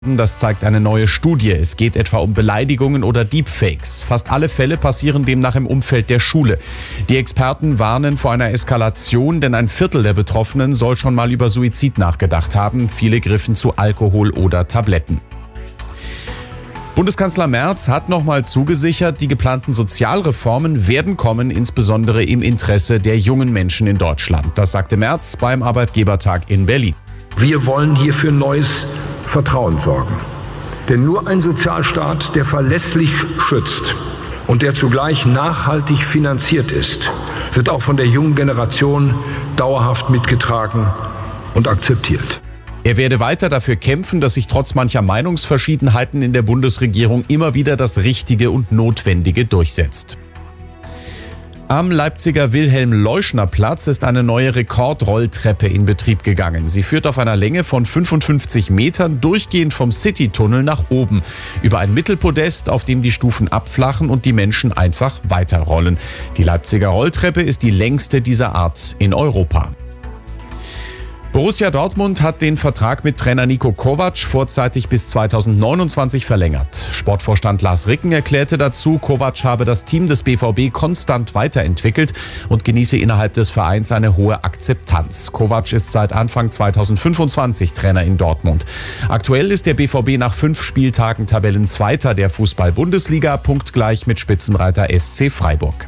Das zeigt eine neue Studie. Es geht etwa um Beleidigungen oder Deepfakes. Fast alle Fälle passieren demnach im Umfeld der Schule. Die Experten warnen vor einer Eskalation, denn ein Viertel der Betroffenen soll schon mal über Suizid nachgedacht haben. Viele griffen zu Alkohol oder Tabletten. Bundeskanzler Merz hat nochmal zugesichert, die geplanten Sozialreformen werden kommen, insbesondere im Interesse der jungen Menschen in Deutschland. Das sagte Merz beim Arbeitgebertag in Berlin. Wir wollen hier für neues Vertrauen sorgen. Denn nur ein Sozialstaat, der verlässlich schützt und der zugleich nachhaltig finanziert ist, wird auch von der jungen Generation dauerhaft mitgetragen und akzeptiert. Er werde weiter dafür kämpfen, dass sich trotz mancher Meinungsverschiedenheiten in der Bundesregierung immer wieder das Richtige und Notwendige durchsetzt. Am Leipziger Wilhelm-Leuschner-Platz ist eine neue Rekordrolltreppe in Betrieb gegangen. Sie führt auf einer Länge von 55 Metern durchgehend vom City-Tunnel nach oben, über ein Mittelpodest, auf dem die Stufen abflachen und die Menschen einfach weiterrollen. Die Leipziger Rolltreppe ist die längste dieser Art in Europa. Borussia Dortmund hat den Vertrag mit Trainer Niko Kovac vorzeitig bis 2029 verlängert. Sportvorstand Lars Ricken erklärte dazu, Kovac habe das Team des BVB konstant weiterentwickelt und genieße innerhalb des Vereins eine hohe Akzeptanz. Kovac ist seit Anfang 2025 Trainer in Dortmund. Aktuell ist der BVB nach 5 Spieltagen Tabellenzweiter der Fußball-Bundesliga, punktgleich mit Spitzenreiter SC Freiburg.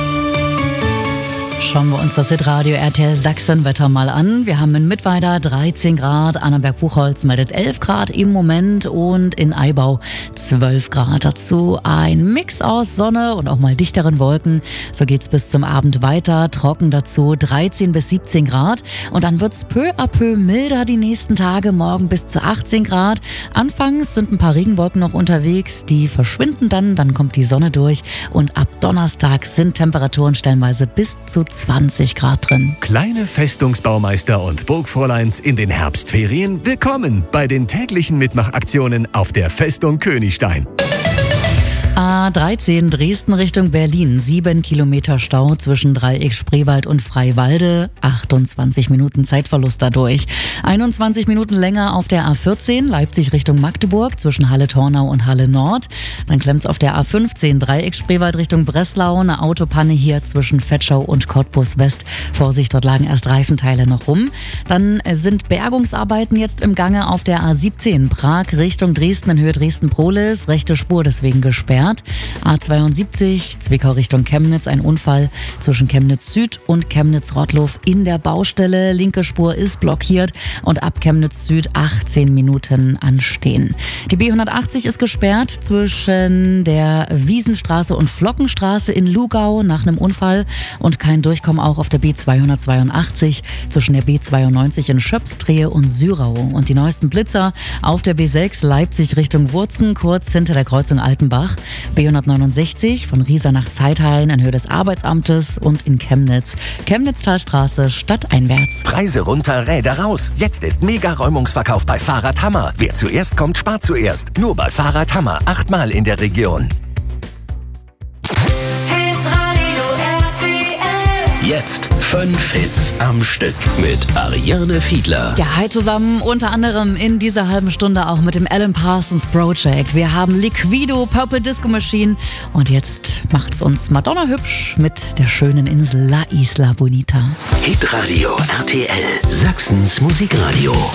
Schauen wir uns das Hitradio RTL Sachsen-Wetter mal an. Wir haben in Mittweida 13 Grad, Annaberg-Buchholz meldet 11 Grad im Moment und in Eibau 12 Grad. Dazu ein Mix aus Sonne und auch mal dichteren Wolken. So geht's bis zum Abend weiter. Trocken dazu 13 bis 17 Grad. Und dann wird's peu à peu milder die nächsten Tage. Morgen bis zu 18 Grad. Anfangs sind ein paar Regenwolken noch unterwegs. Die verschwinden dann kommt die Sonne durch. Und ab Donnerstag sind Temperaturen stellenweise bis zu 20 Grad drin. Kleine Festungsbaumeister und Burgfräuleins in den Herbstferien, willkommen bei den täglichen Mitmachaktionen auf der Festung Königstein. A13 Dresden Richtung Berlin. 7 Kilometer Stau zwischen Dreieck Spreewald und Freiwalde. 28 Minuten Zeitverlust dadurch. 21 Minuten länger auf der A14 Leipzig Richtung Magdeburg zwischen Halle-Tornau und Halle Nord. Dann klemmt's auf der A15 Dreieck Spreewald Richtung Breslau. Eine Autopanne hier zwischen Vetschau und Cottbus West. Vorsicht, dort lagen erst Reifenteile noch rum. Dann sind Bergungsarbeiten jetzt im Gange auf der A17 Prag Richtung Dresden in Höhe Dresden-Prohlis. Rechte Spur deswegen gesperrt. A72 Zwickau Richtung Chemnitz, ein Unfall zwischen Chemnitz Süd und Chemnitz Rottlow in der Baustelle. Linke Spur ist blockiert und ab Chemnitz Süd 18 Minuten anstehen. Die B180 ist gesperrt zwischen der Wiesenstraße und Flockenstraße in Lugau nach einem Unfall und kein Durchkommen auch auf der B282 zwischen der B92 in Schöpstrehe und Syrau. Und die neuesten Blitzer auf der B6 Leipzig Richtung Wurzen, kurz hinter der Kreuzung Altenbach. B169 von Riesa nach Zeithain in Höhe des Arbeitsamtes und in Chemnitz. Chemnitztalstraße stadteinwärts. Preise runter, Räder raus. Jetzt ist Mega-Räumungsverkauf bei Fahrradhammer. Wer zuerst kommt, spart zuerst. Nur bei Fahrradhammer. 8-mal in der Region. Jetzt 5 Hits am Stück mit Ariane Fiedler. Ja, hi zusammen, unter anderem in dieser halben Stunde auch mit dem Alan Parsons Project. Wir haben Liquido, Purple Disco Machine und jetzt macht's uns Madonna hübsch mit der schönen Insel La Isla Bonita. Hitradio RTL, Sachsens Musikradio.